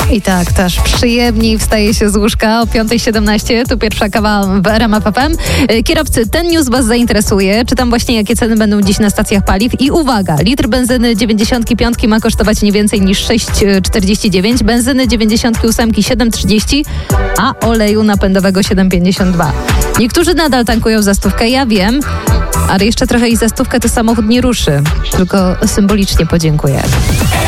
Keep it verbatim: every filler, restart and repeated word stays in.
I tak też przyjemniej wstaje się z łóżka o piąta siedemnaście. Tu pierwsza kawa w R M F F M. Kierowcy, ten news was zainteresuje. Czytam właśnie, jakie ceny będą dziś na stacjach paliw. I uwaga, litr benzyny dziewięćdziesiąt pięć ma kosztować nie więcej niż sześć czterdzieści dziewięć, benzyny dziewięćdziesiąt osiem siedem trzydzieści, a oleju napędowego siedem pięćdziesiąt dwa. Niektórzy nadal tankują za stówkę, ja wiem, ale jeszcze trochę i za stówkę to samochód nie ruszy. Tylko symbolicznie podziękuję.